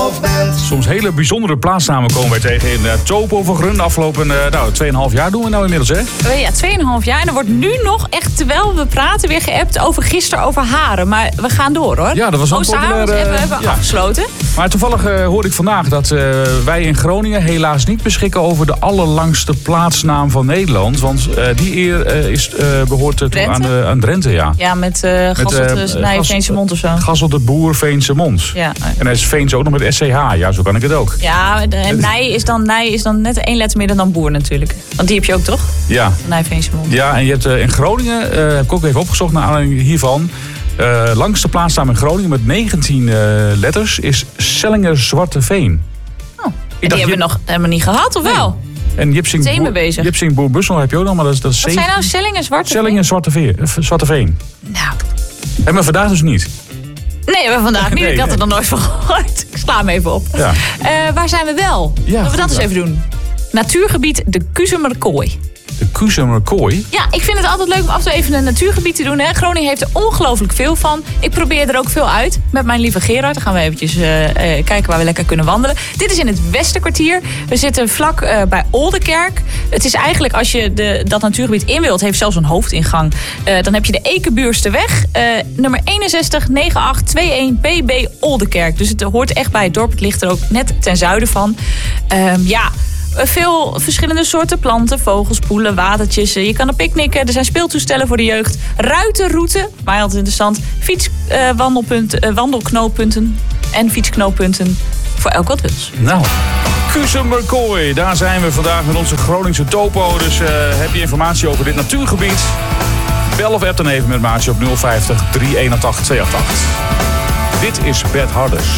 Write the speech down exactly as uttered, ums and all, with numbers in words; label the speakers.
Speaker 1: of bent.
Speaker 2: Soms hele bijzondere plaatsnamen komen wij tegen in uh, Topo van Grun. De afgelopen uh, nou, twee komma vijf jaar doen we nou inmiddels, hè?
Speaker 3: Ja, twee komma vijf jaar. En er wordt nu nog echt, terwijl we praten, weer geappt over gisteren over Haren. Maar we gaan door, hoor.
Speaker 2: Ja, dat was een
Speaker 3: Oosterharen
Speaker 2: populaire...
Speaker 3: hebben we even
Speaker 2: ja.
Speaker 3: afgesloten.
Speaker 2: Maar toevallig uh, hoorde ik vandaag dat uh, wij in Groningen helaas niet beschikken over de allerlangste plaatsnaam van Nederland. Want uh, die eer uh, is, uh, behoort uh, toe aan, de, aan Drenthe, ja.
Speaker 3: Ja, met uh, Gasselt, uh, Nij, Veense Mond of zo.
Speaker 2: Gasselt de Boer, Veense Mond.
Speaker 3: Ja.
Speaker 2: En hij is Veens ook nog met S C H. Ja, zo kan ik het ook.
Speaker 3: Ja, en Nij is dan, Nij is dan net één letter meer dan Boer natuurlijk. Want die heb je ook, toch?
Speaker 2: Ja.
Speaker 3: Nij, Veense Mond.
Speaker 2: Ja, en je hebt uh, in Groningen, uh, heb ik ook even opgezocht naar aanleiding hiervan. Uh, langste plaatsnaam in Groningen met negentien uh, letters is Sellingen-Zwarteveen.
Speaker 3: Oh, en die hebben we nog helemaal niet gehad, of nee. wel?
Speaker 2: En Jipsing Boer Bussel heb je ook nog, maar dat is, dat is
Speaker 3: Wat zijn nou Sellingen-Zwarteveen?
Speaker 2: Sellingen-Zwarteveen. Zwarteveen.
Speaker 3: Nou.
Speaker 2: En maar vandaag dus niet.
Speaker 3: Nee, maar vandaag niet.
Speaker 2: Nee,
Speaker 3: ik had
Speaker 2: nee.
Speaker 3: er nog nooit van gehoord. Ik sla hem even op.
Speaker 2: Ja.
Speaker 3: Uh, waar zijn we wel?
Speaker 2: Ja,
Speaker 3: Laten we dat eens even doen. Natuurgebied de Kuzemerkooi.
Speaker 2: De Kuzemerkooi?
Speaker 3: Ja, ik vind het altijd leuk om af en toe even een natuurgebied te doen. Hè. Groningen heeft er ongelooflijk veel van. Ik probeer er ook veel uit met mijn lieve Gerard. Dan gaan we eventjes uh, uh, kijken waar we lekker kunnen wandelen. Dit is in het Westerkwartier. We zitten vlak uh, bij Oldenkerk. Het is eigenlijk, als je de, dat natuurgebied in wilt, heeft zelfs een hoofdingang. Uh, dan heb je de Ekenbuursterweg. Uh, nummer eenenzestig negen acht twee een P B Oldenkerk. Dus het hoort echt bij het dorp. Het ligt er ook net ten zuiden van. Um, ja... Veel verschillende soorten planten, vogels, poelen, watertjes. Je kan er picknicken, er zijn speeltoestellen voor de jeugd. Ruitenroute, mij altijd interessant. Fiets, uh, wandelpunt, uh, wandelknooppunten en fietsknooppunten voor elk wat wils.
Speaker 2: Nou, Kuzemerkooi, daar zijn we vandaag met onze Groningse topo. Dus uh, heb je informatie over dit natuurgebied? Bel of app dan even met maatje op nul vijftig drie eenentachtig tweeëntachtig. Dit is Bert Harders.